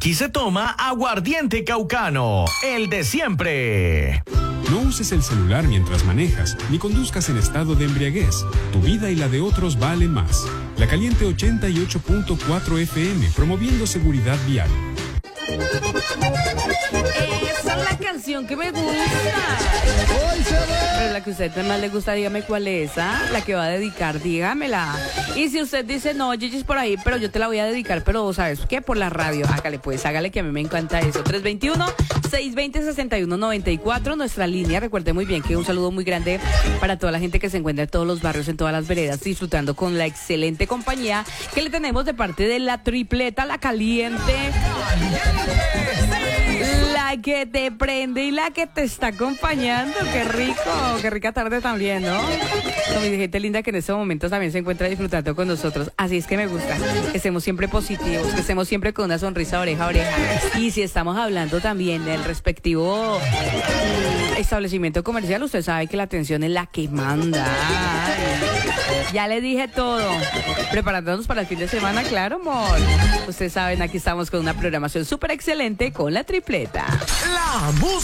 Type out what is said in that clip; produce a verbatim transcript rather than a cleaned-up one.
Aquí se toma aguardiente caucano, el de siempre. No uses el celular mientras manejas, ni conduzcas en estado de embriaguez. Tu vida y la de otros valen más. La Caliente ochenta y ocho punto cuatro F M, promoviendo seguridad vial. Esa es la canción que me gusta. Pero la que a usted más le gusta, dígame cuál es, ¿ah? La que va a dedicar, dígamela. Y si usted dice, no, Gigi es por ahí, pero yo te la voy a dedicar, pero ¿sabes qué? Por la radio. Hágale pues, hágale que a mí me encanta eso. tres dos uno, seis dos cero, seis uno nueve cuatro, nuestra línea. Recuerde muy bien que un saludo muy grande para toda la gente que se encuentra en todos los barrios, en todas las veredas, disfrutando con la excelente compañía que le tenemos de parte de la tripleta, la caliente. La que te prende y la que te está acompañando. Qué rico, qué rica tarde también, ¿no? Con mi gente linda que en estos momentos también se encuentra disfrutando con nosotros. Así es que me gusta que estemos siempre positivos, que estemos siempre con una sonrisa oreja a oreja. Y si estamos hablando también del respectivo establecimiento comercial, usted sabe que la atención es la que manda. Ay, ya le dije todo. Preparándonos para el fin de semana, claro, amor. Ustedes saben, aquí estamos con una programación súper excelente con la tripleta. La música.